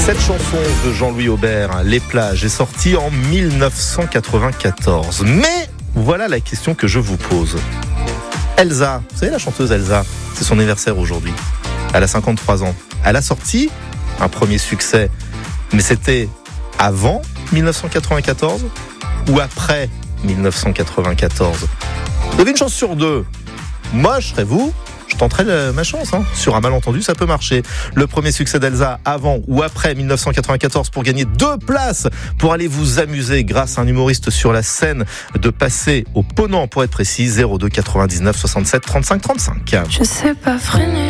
Cette chanson de Jean-Louis Aubert, Les plages, est sortie en 1994. Mais voilà la question que je vous pose. Elsa, vous savez la chanteuse Elsa, c'est son anniversaire aujourd'hui. Elle a 53 ans. Elle a sorti un premier succès, mais c'était avant 1994 ou après 1994 ? Vous avez une chance sur deux. Moi, je serais vous, je tenterais ma chance. Sur un malentendu, ça peut marcher. Le premier succès d'Elsa avant ou après 1994 pour gagner 2 places pour aller vous amuser grâce à un humoriste sur la scène de Passé au Ponant pour être précis, 02 99 67 35 35. Je sais pas freiner.